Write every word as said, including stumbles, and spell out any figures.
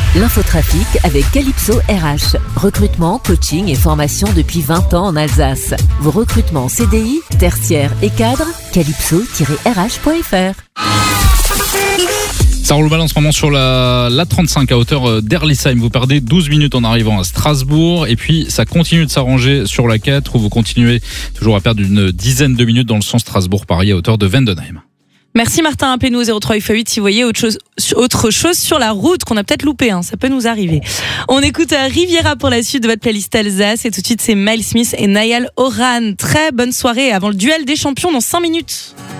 L'infotrafic avec Calypso R H. Recrutement, coaching et formation depuis vingt ans en Alsace. Vos recrutements C D I, tertiaires et cadres, calypso tiret r h point f r. Ça roule mal en ce moment sur la, la trente-cinq à hauteur d'Erlisheim. Vous perdez douze minutes en arrivant à Strasbourg. Et puis, ça continue de s'arranger sur la quatre où vous continuez toujours à perdre une dizaine de minutes dans le sens Strasbourg-Paris à hauteur de Vendenheim. Merci Martin, appelez-nous au zéro trois huit huit si vous voyez autre chose, autre chose sur la route qu'on a peut-être loupé, hein, ça peut nous arriver. On écoute Riviera pour la suite de votre playlist Alsace et tout de suite c'est Miles Smith et Niall Horan. Très bonne soirée avant le duel des champions dans cinq minutes.